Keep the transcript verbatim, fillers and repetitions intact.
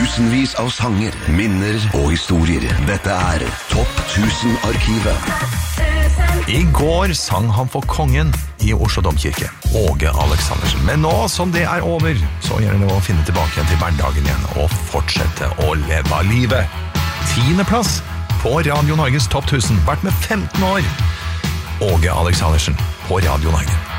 Tusenvis av sanger, minner og historier. Dette er Topp tusen-arkivet. I går sang han for kongen i Oslo Domkirke, Åge Aleksandersen. Men nå som det er over, så gjelder det å finne tilbake igjen til hverdagen igjen og fortsette å leve av livet. Tiende plass på Radio Norges Topp tusen, vært med femten år. Åge Aleksandersen på Radio Norge.